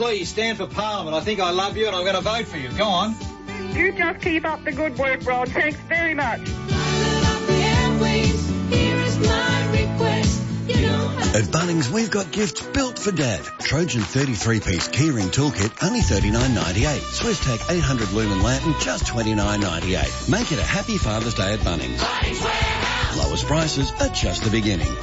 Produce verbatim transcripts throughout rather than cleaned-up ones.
Please stand for Parliament. I think I love you and I'm going to vote for you. Go on. You just keep up the good work, Rod. Thanks very much. At Bunnings, we've got gifts built for Dad. Trojan thirty-three piece keyring toolkit, only thirty-nine ninety-eight. Swiss-Tac eight hundred lumen lantern, just twenty-nine ninety-eight. Make it a happy Father's Day at Bunnings. Bunnings Warehouse. Lowest prices are just the beginning.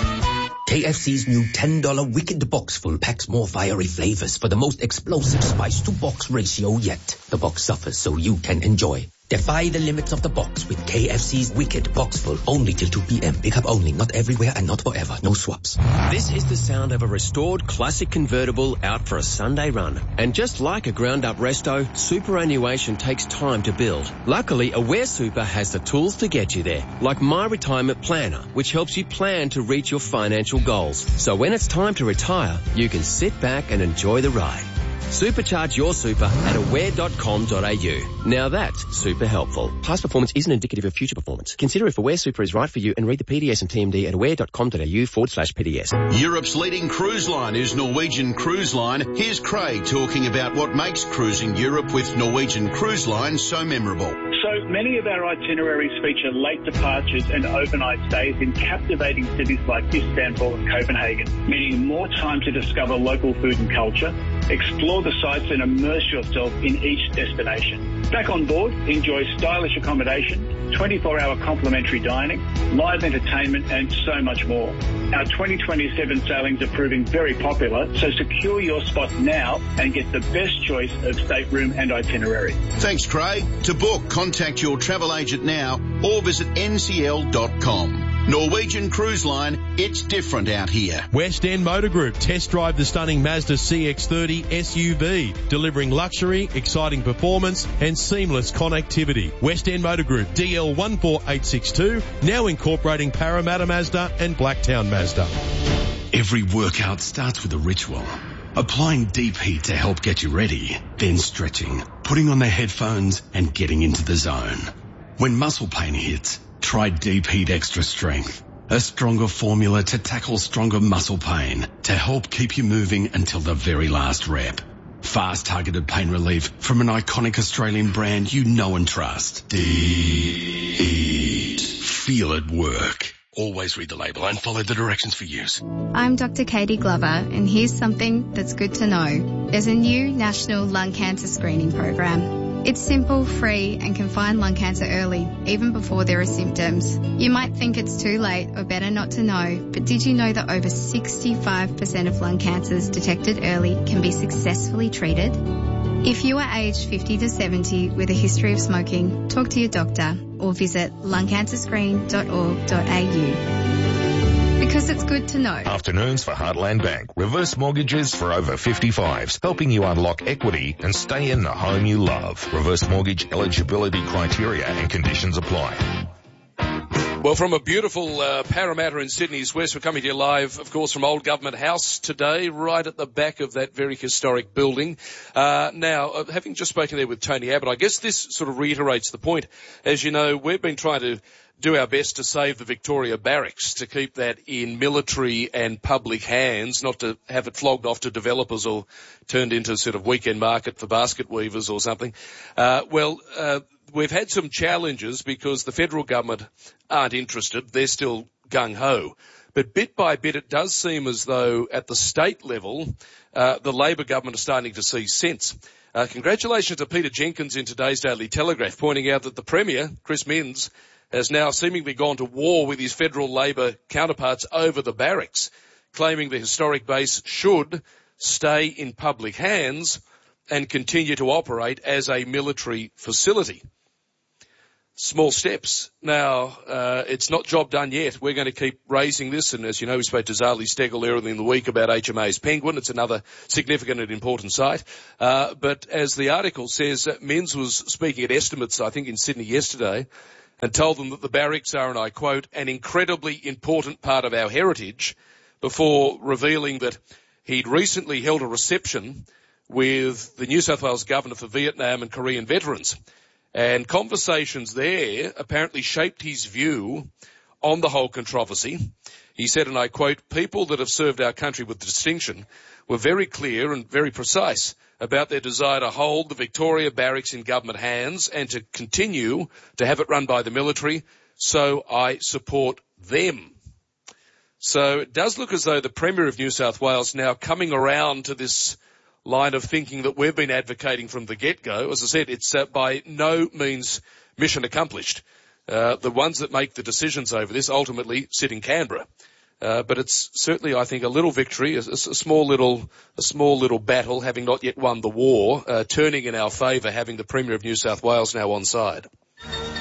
K F C's new ten dollar Wicked Box Full packs more fiery flavors for the most explosive spice-to-box ratio yet. The box suffers so you can enjoy. Defy the limits of the box with K F C's Wicked Box Full. Only till two p.m. Pick up only, not everywhere and not forever. No swaps. This is the sound of a restored classic convertible out for a Sunday run. And just like a ground-up resto, superannuation takes time to build. Luckily, Aware Super has the tools to get you there, like My Retirement Planner, which helps you plan to reach your financial goals. So when it's time to retire, you can sit back and enjoy the ride. Supercharge your super at aware dot com dot a u. Now that's super helpful. Past performance isn't indicative of future performance. Consider if Aware Super is right for you and read the P D S and T M D at aware dot com dot a u forward slash P D S. Europe's leading cruise line is Norwegian Cruise Line. Here's Craig talking about what makes cruising Europe with Norwegian Cruise Line so memorable. So many of our itineraries feature late departures and overnight stays in captivating cities like Istanbul and Copenhagen, meaning more time to discover local food and culture, explore the sites and immerse yourself in each destination. Back on board, enjoy stylish accommodation, twenty-four hour complimentary dining, live entertainment and so much more. Our twenty twenty-seven sailings are proving very popular, so secure your spot now and get the best choice of stateroom and itinerary. Thanks, Craig. To book, contact your travel agent now or visit N C L dot com. Norwegian Cruise Line, it's different out here. West End Motor Group, test drive the stunning Mazda C X thirty S U V, delivering luxury, exciting performance and seamless connectivity. West End Motor Group, D L one four eight six two, now incorporating Parramatta Mazda and Blacktown Mazda. Every workout starts with a ritual. Applying deep heat to help get you ready, then stretching, putting on the headphones and getting into the zone. When muscle pain hits, try Deep Heat Extra Strength, a stronger formula to tackle stronger muscle pain to help keep you moving until the very last rep. Fast targeted pain relief from an iconic Australian brand you know and trust. Deep Heat. Feel it work. Always read the label and follow the directions for use. I'm Doctor Katie Glover, and here's something that's good to know. There's a new national lung cancer screening program. It's simple, free, and can find lung cancer early, even before there are symptoms. You might think it's too late or better not to know, but did you know that over sixty-five percent of lung cancers detected early can be successfully treated? If you are aged fifty to seventy with a history of smoking, talk to your doctor or visit lung cancer screen dot org dot a u. Because it's good to know. Afternoons for Heartland Bank. Reverse mortgages for over fifty-fives, helping you unlock equity and stay in the home you love. Reverse mortgage eligibility criteria and conditions apply. Well, from a beautiful uh, Parramatta in Sydney's West, we're coming to you live, of course, from Old Government House today, right at the back of that very historic building. Uh, now, uh, having just spoken there with Tony Abbott, I guess this sort of reiterates the point. As you know, we've been trying to do our best to save the Victoria Barracks, to keep that in military and public hands, not to have it flogged off to developers or turned into a sort of weekend market for basket weavers or something. Uh, well, uh, we've had some challenges because the federal government aren't interested. They're still gung-ho. But bit by bit, it does seem as though at the state level, uh, the Labor government are starting to see sense. Uh, congratulations to Peter Jenkins in today's Daily Telegraph, pointing out that the Premier, Chris Minns, has now seemingly gone to war with his federal Labor counterparts over the barracks, claiming the historic base should stay in public hands and continue to operate as a military facility. Small steps. Now, uh, it's not job done yet. We're going to keep raising this, and as you know, we spoke to Zali Stegel earlier in the week about H M A's Penguin. It's another significant and important site. Uh, but as the article says, uh, Minns was speaking at estimates, I think, in Sydney yesterday, and told them that the barracks are, and I quote, an incredibly important part of our heritage, before revealing that he'd recently held a reception with the New South Wales Governor for Vietnam and Korean veterans. And conversations there apparently shaped his view on the whole controversy. He said, and I quote, "People that have served our country with distinction were very clear and very precise about their desire to hold the Victoria Barracks in government hands and to continue to have it run by the military, so I support them." So it does look as though the Premier of New South Wales now coming around to this line of thinking that we've been advocating from the get-go. As I said, it's uh, by no means mission accomplished. Uh, the ones that make the decisions over this ultimately sit in Canberra. Uh, but it's certainly, I think, a little victory, a, a small little, a small little battle, having not yet won the war, uh, turning in our favour, having the Premier of New South Wales now on side.